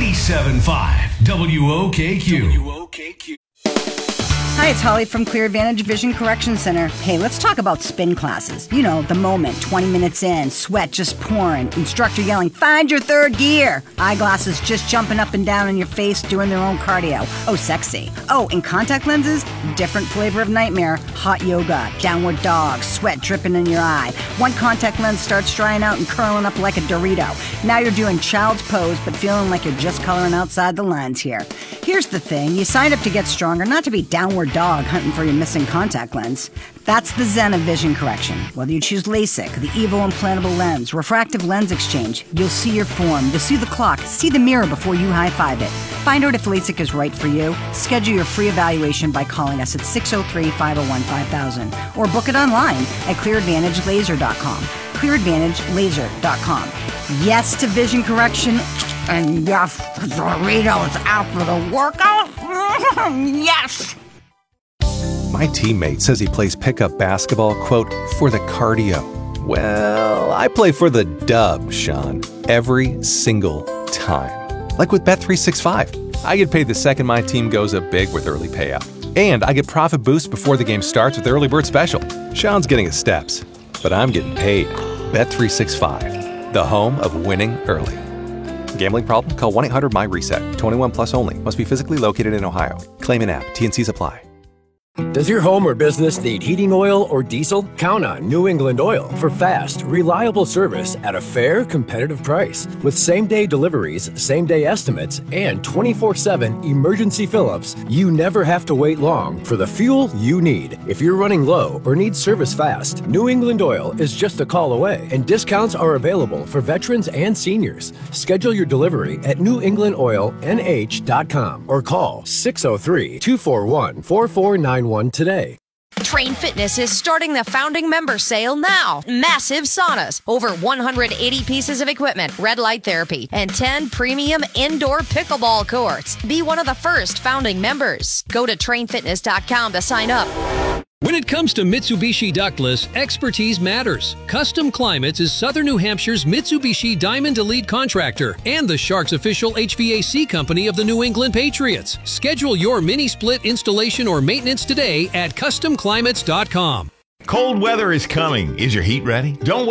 97.5 WOKQ. Hi, it's Holly from Clear Advantage Vision Correction Center. Hey, let's talk about spin classes. You know, the moment, 20 minutes in, sweat just pouring, instructor yelling, find your third gear. Eyeglasses just jumping up and down in your face, doing their own cardio. Oh, sexy. Oh, and contact lenses, different flavor of nightmare, hot yoga, downward dog, sweat dripping in your eye. One contact lens starts drying out and curling up like a Dorito. Now you're doing child's pose, but feeling like you're just coloring outside the lines here. Here's the thing, you signed up to get stronger, not to be downward dog hunting for your missing contact lens. That's the zen of vision correction. Whether you choose LASIK, the EVO implantable lens, refractive lens exchange, you'll see your form, you'll see the clock, see the mirror before you high-five it. Find out if LASIK is right for you. Schedule your free evaluation by calling us at 603-501-5000 or book it online at clearadvantagelaser.com. clearadvantagelaser.com. Yes to vision correction, and yes to Doritos after the workout. Yes! My teammate says he plays pickup basketball, quote, for the cardio. Well, I play for the dub, Sean, every single time. Like with Bet365. I get paid the second my team goes up big with early payout. And I get profit boost before the game starts with the early bird special. Sean's getting his steps, but I'm getting paid. Bet365, the home of winning early. Gambling problem? Call 1-800-MY-RESET. 21 plus only. Must be physically located in Ohio. Claim in app. T&Cs apply. Does your home or business need heating oil or diesel? Count on New England Oil for fast, reliable service at a fair, competitive price. With same-day deliveries, same-day estimates, and 24/7 emergency fill-ups, you never have to wait long for the fuel you need. If you're running low or need service fast, New England Oil is just a call away, and discounts are available for veterans and seniors. Schedule your delivery at newenglandoilnh.com or call 603-241-4491 today. Train Fitness is starting the founding member sale now. Massive saunas, over 180 pieces of equipment, red light therapy, and 10 premium indoor pickleball courts. Be one of the first founding members. Go to trainfitness.com to sign up. When it comes to Mitsubishi ductless, expertise matters. Custom Climates is Southern New Hampshire's Mitsubishi Diamond Elite contractor and the Sharks official HVAC company of the New England Patriots. Schedule your mini split installation or maintenance today at CustomClimates.com. Cold weather is coming. Is your heat ready? Don't